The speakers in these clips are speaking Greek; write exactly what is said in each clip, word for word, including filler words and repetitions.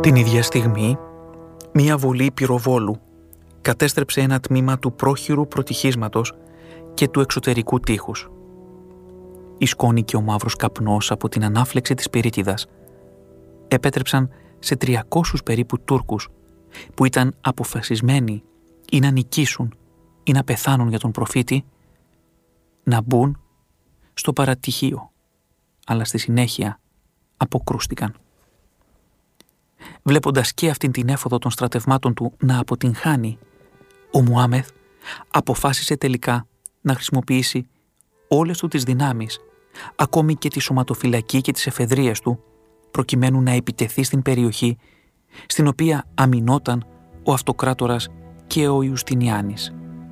Την ίδια στιγμή, μία βολή πυροβόλου κατέστρεψε ένα τμήμα του πρόχειρου πρωτυχίσματος και του εξωτερικού τείχους. Η σκόνη και ο μαύρος καπνός από την ανάφλεξη της πυρίτιδας επέτρεψαν σε τριακόσιους περίπου Τούρκους που ήταν αποφασισμένοι ή να νικήσουν ή να πεθάνουν για τον προφήτη να μπουν στο παρατυχείο, αλλά στη συνέχεια αποκρούστηκαν. Βλέποντας και αυτήν την έφοδο των στρατευμάτων του να αποτυγχάνει, ο Μουάμεθ αποφάσισε τελικά να χρησιμοποιήσει όλες του τις δυνάμεις, ακόμη και τη σωματοφυλακή και τις εφεδρίες του, προκειμένου να επιτεθεί στην περιοχή στην οποία αμυνόταν ο Αυτοκράτορας και ο Ιουστινιάνης.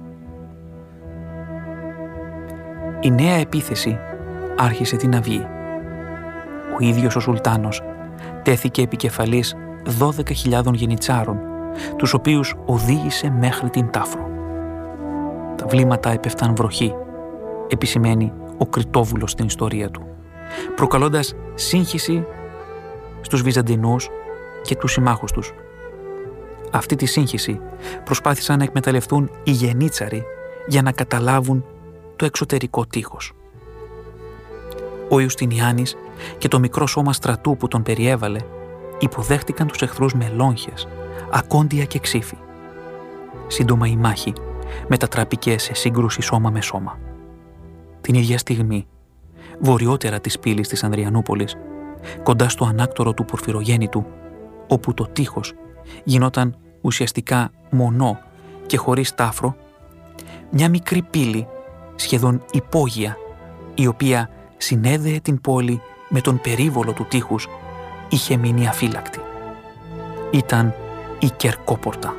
Η νέα επίθεση άρχισε την αυγή. Ο ίδιος ο Σουλτάνος τέθηκε επικεφαλής δώδεκα χιλιάδων γενιτσάρων, τους οποίους οδήγησε μέχρι την Τάφρο. Τα βλήματα έπεφταν βροχή, επισημαίνει ο Κριτόβουλος στην ιστορία του, προκαλώντας σύγχυση στους Βυζαντινούς και τους συμμάχους τους. Αυτή τη σύγχυση προσπάθησαν να εκμεταλλευτούν οι γενίτσαροι για να καταλάβουν το εξωτερικό τείχος. Ο Ιουστινιάνης και το μικρό σώμα στρατού που τον περιέβαλε υποδέχτηκαν τους εχθρούς με λόγχες, ακόντια και ξύφη. Σύντομα η μάχη μετατράπηκε σε σύγκρουση σώμα με σώμα. Την ίδια στιγμή, βορειότερα της πύλης της Ανδριανούπολης, κοντά στο ανάκτορο του Πορφυρογέννητου, όπου το τείχος γινόταν ουσιαστικά μονό και χωρίς τάφρο, μια μικρή πύλη, σχεδόν υπόγεια, η οποία συνέδεε την πόλη με τον περίβολο του τείχους, είχε μείνει αφύλακτη. Ήταν η Κερκόπορτα.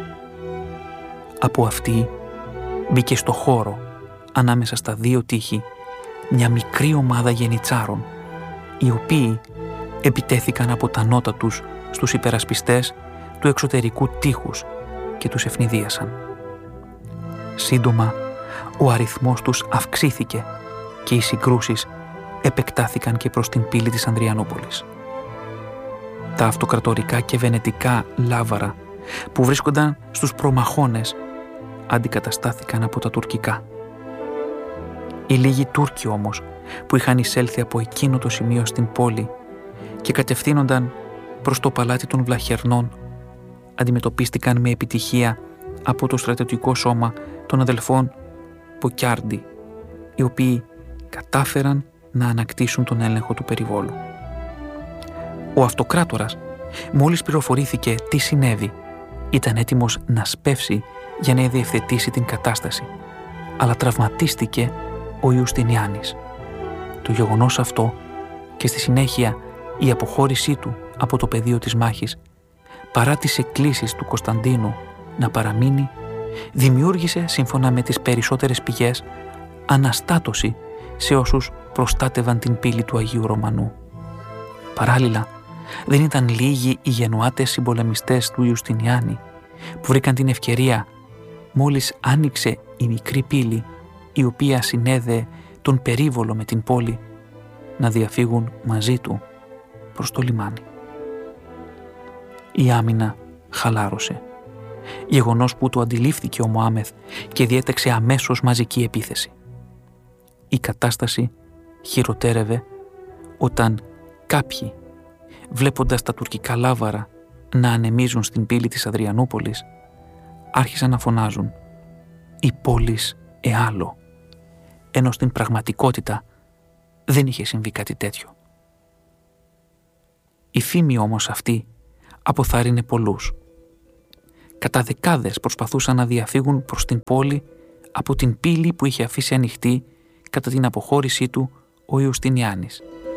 Από αυτή μπήκε στο χώρο, ανάμεσα στα δύο τείχη, μια μικρή ομάδα γενιτσάρων, οι οποίοι επιτέθηκαν από τα νότα τους στους υπερασπιστές του εξωτερικού τείχους και τους ευνηδίασαν. Σύντομα, ο αριθμός τους αυξήθηκε και οι συγκρούσεις επεκτάθηκαν και προς την πύλη της Ανδριανούπολης. Τα αυτοκρατορικά και βενετικά λάβαρα που βρίσκονταν στους προμαχώνες αντικαταστάθηκαν από τα τουρκικά. Οι λίγοι Τούρκοι όμως που είχαν εισέλθει από εκείνο το σημείο στην πόλη και κατευθύνονταν προς το παλάτι των Βλαχερνών αντιμετωπίστηκαν με επιτυχία από το στρατιωτικό σώμα των αδελφών Ποκιάρντι, οι οποίοι κατάφεραν να ανακτήσουν τον έλεγχο του περιβόλου. Ο Αυτοκράτορας, μόλις πληροφορήθηκε τι συνέβη, ήταν έτοιμος να σπεύσει για να διευθετήσει την κατάσταση, αλλά τραυματίστηκε ο Ιουστινιάνης. Το γεγονός αυτό και στη συνέχεια η αποχώρησή του από το πεδίο της μάχης, παρά τις εκκλήσεις του Κωνσταντίνου να παραμείνει, δημιούργησε, σύμφωνα με τις περισσότερες πηγές, αναστάτωση σε όσους προστάτευαν την πύλη του Αγίου Ρωμανού. Παράλληλα, δεν ήταν λίγοι οι γενουάτες συμπολεμιστές του Ιουστινιάνη που βρήκαν την ευκαιρία, μόλις άνοιξε η μικρή πύλη η οποία συνέδεε τον περίβολο με την πόλη, να διαφύγουν μαζί του προς το λιμάνι. Η άμυνα χαλάρωσε, γεγονός που το αντιλήφθηκε ο Μωάμεθ και διέταξε αμέσως μαζική επίθεση. Η κατάσταση χειροτέρευε όταν κάποιοι, βλέποντας τα τουρκικά λάβαρα να ανεμίζουν στην πύλη της Αδριανούπολης, άρχισαν να φωνάζουν «Η πόλης εάλλο», ενώ στην πραγματικότητα δεν είχε συμβεί κάτι τέτοιο. Η φήμη όμως αυτή αποθάρρυνε πολλούς. Κατά δεκάδες προσπαθούσαν να διαφύγουν προς την πόλη από την πύλη που είχε αφήσει ανοιχτή κατά την αποχώρησή του ο Ιουστινιάνης.